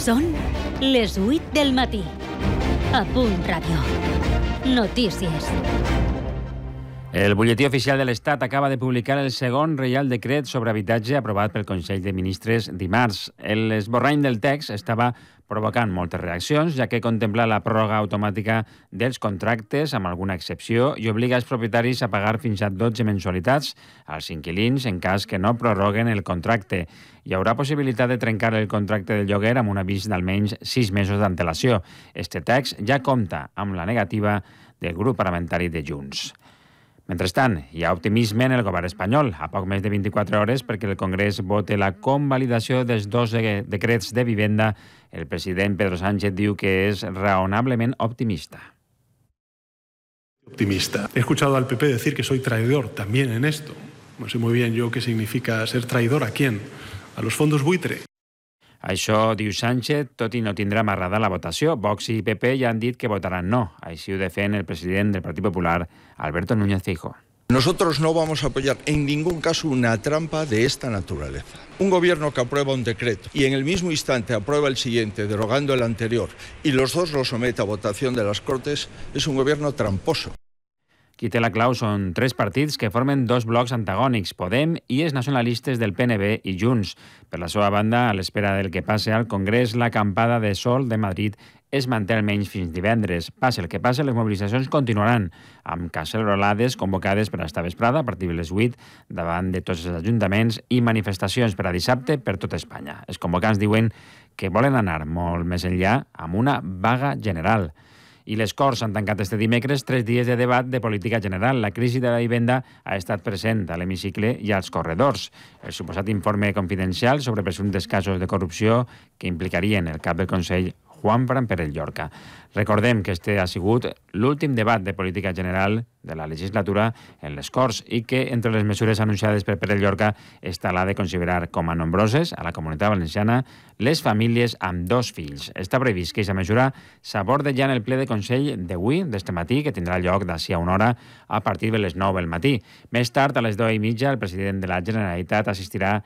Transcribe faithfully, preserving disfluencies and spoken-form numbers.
Són les vuit del matí. A Punt Ràdio. Notícies. El butlletí oficial de l'Estat acaba de publicar el segon Reial Decret sobre habitatge aprovat pel Consell de Ministres dimarts. L'esborrany del text estava provocant moltes reaccions, ja que contempla la pròrroga automàtica dels contractes, amb alguna excepció, i obliga els propietaris a pagar fins a dotze mensualitats als inquilins en cas que no prorroguen el contracte. Hi haurà possibilitat de trencar el contracte de lloguer amb un avís d'almenys sis mesos d'antelació. Este text ja compta amb la negativa del grup parlamentari de Junts. Mentrestant, hi ha optimisme en el govern espanyol, a poc més de vint-i-quatre hores perquè el Congrés vote la convalidació dels dos decrets de vivenda. El president Pedro Sánchez diu que és raonablement optimista. Optimista. He escuchado al P P decir que soy traidor también en esto. No sé muy bien yo qué significa ser traidor. ¿A quién? ¿A los fondos buitre? Això, diu Sánchez, tot i no tindrà amarrada la votació. Vox i P P ja han dit que votaran no. Així ho defèn el president del Partit Popular, Alberto Núñez Feijóo. Nosotros no vamos a apoyar en ningún caso una trampa de esta naturaleza. Un gobierno que aprueba un decreto y en el mismo instante aprueba el siguiente, derogando el anterior, y los dos lo somete a votación de las Cortes, es un gobierno tramposo. Qui té la clau són tres partits que formen dos blocs antagònics, Podem i els nacionalistes del P N B i Junts. Per la seva banda, a l'espera del que passe al Congrés, l'acampada de sol de Madrid es manté almenys fins divendres. Passe el que passe, les mobilitzacions continuaran, amb cacerolades convocades per esta vesprada a partir de les vuit davant de tots els ajuntaments i manifestacions per a dissabte per tot Espanya. Els convocants diuen que volen anar molt més enllà amb una vaga general. I les Corts han tancat este dimecres tres dies de debat de política general. La crisi de la vivenda ha estat present a l'hemicicle i als corredors. El suposat informe confidencial sobre presumptes casos de corrupció que implicarien el cap del Consell, Juan Fran Pérez Llorca. Recordem que este ha sigut l'últim debat de política general de la legislatura en les Corts i que entre les mesures anunciades per Pérez Llorca està la de considerar com a nombroses a la Comunitat Valenciana les famílies amb dos fills. Està previst que aquesta mesura s'aborde ja en el ple de Consell d'avui, d'este matí, que tindrà lloc d'ací a una hora a partir de les nou del matí. Més tard, a les deu i mitja, el president de la Generalitat assistirà